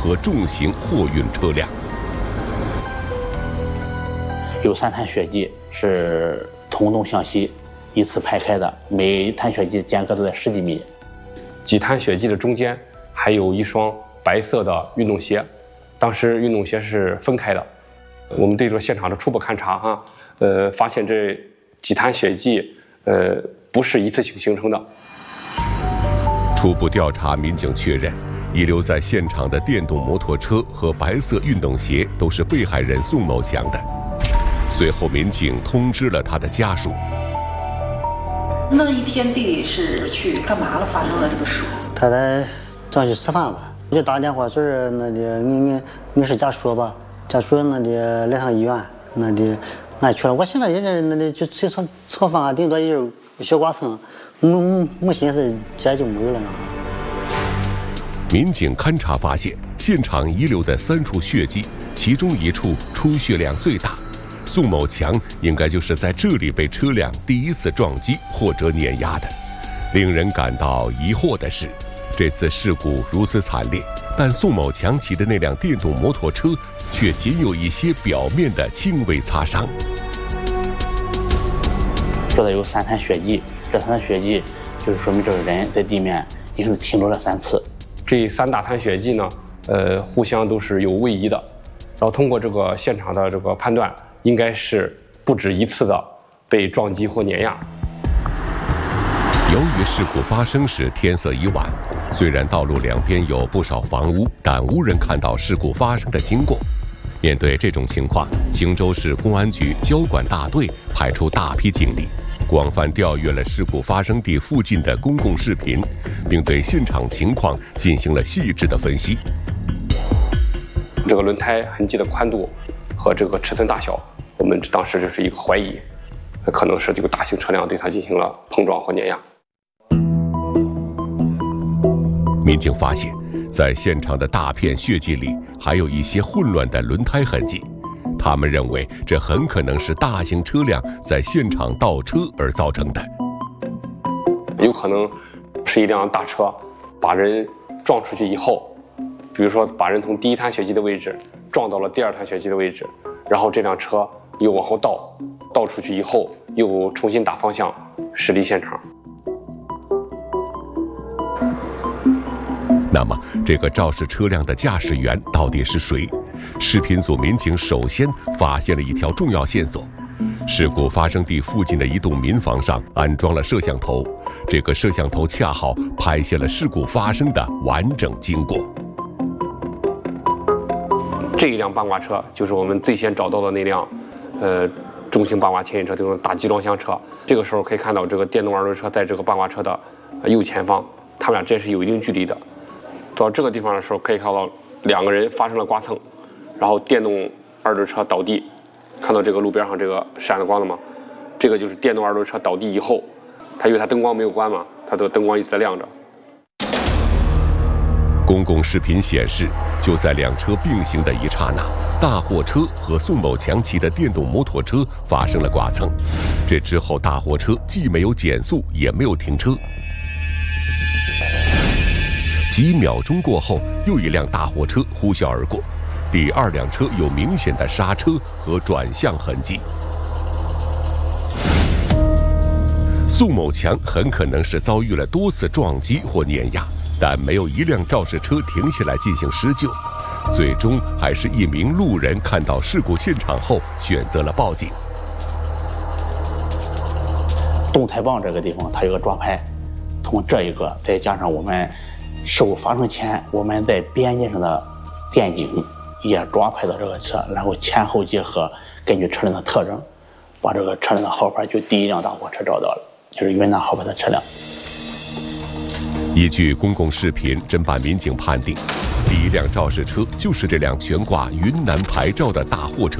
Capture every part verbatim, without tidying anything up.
和重型货运车辆。 有三滩血迹是从东向西依次排开的，每滩血迹间隔都在十几米。 几滩血迹的中间还有一双白色的运动鞋，当时运动鞋是分开的。我们对这个现场的初步勘查哈，呃，发现这几滩血迹，呃，不是一次性形成的。 初步调查，民警确认，遗留在现场的电动摩托车和白色运动鞋都是被害人宋某强的。随后，民警通知了他的家属。 那一天弟弟是去干嘛了？发生了这个事故？ 他在上去吃饭吧，我就打电话说是那的，你你你是家属吧？家属那的来趟医院，那的俺去了。我现在也是那的就吃吃吃饭啊，顶多也有小刮蹭，没没心思接就没有了啊。 民警勘查发现，现场遗留的三处血迹，其中一处出血量最大。宋某强应该就是在这里被车辆第一次撞击或者碾压的。令人感到疑惑的是，这次事故如此惨烈，但宋某强骑的那辆电动摩托车却仅有一些表面的轻微擦伤。 这里有三滩血迹，这三滩血迹就是说明这个人在地面已经停留了三次。 这三大滩血迹呢，呃，互相都是有位移的，然后通过这个现场的这个判断，应该是不止一次的被撞击或碾压。 由于事故发生时天色已晚，虽然道路两边有不少房屋，但无人看到事故发生的经过。面对这种情况，青州市公安局交管大队派出大批警力，广泛调阅了事故发生地附近的公共视频，并对现场情况进行了细致的分析。 这个轮胎痕迹的宽度和这个尺寸大小，我们当时就是一个怀疑，可能是这个大型车辆对它进行了碰撞或碾压。 民警发现，在现场的大片血迹里，还有一些混乱的轮胎痕迹。他们认为，这很可能是大型车辆在现场倒车而造成的。 有可能是一辆大车把人撞出去以后，比如说把人从第一滩血迹的位置撞到了第二滩血迹的位置，然后这辆车又往后倒，倒出去以后又重新打方向驶离现场。 那么，这个肇事车辆的驾驶员到底是谁？视频组民警首先发现了一条重要线索：事故发生地附近的一栋民房上安装了摄像头，这个摄像头恰好拍下了事故发生的完整经过。 这一辆八卦车就是我们最先找到的那辆，呃，重型八卦牵引车，这种大集装箱车。这个时候可以看到，这个电动二轮车在这个八卦车的右前方，他们俩之间是有一定距离的。到这个地方的时候，可以看到两个人发生了刮蹭，然后电动二轮车倒地。看到这个路边上这个闪的光了吗？这个就是电动二轮车倒地以后，它因为它灯光没有关嘛，它的灯光一直在亮着。 公共视频显示，就在两车并行的一刹那，大货车和宋某强骑的电动摩托车发生了剐蹭。这之后，大货车既没有减速，也没有停车。几秒钟过后，又一辆大货车呼啸而过，第二辆车有明显的刹车和转向痕迹。宋某强很可能是遭遇了多次撞击或碾压，但没有一辆肇事车停下来进行施救，最终还是一名路人看到事故现场后选择了报警。 动态棒这个地方它有个抓拍，从这一个再加上我们事故发生前我们在边界上的电警也抓拍到这个车，然后前后结合，根据车辆的特征，把这个车辆的号牌就第一辆大货车找到了，就是云南号牌的车辆。 依据公共视频，侦办民警判定，第一辆肇事车就是这辆悬挂云南牌照的大货车。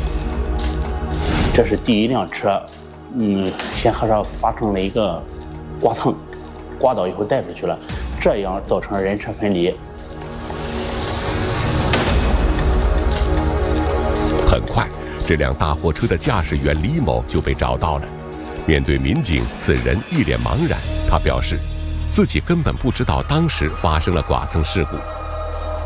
这是第一辆车，嗯，先和它发生了一个刮蹭，刮倒以后带出去了，这样造成人车分离。 很快，这辆大货车的驾驶员李某就被找到了。面对民警，此人一脸茫然，他表示自己根本不知道当时发生了剐蹭事故，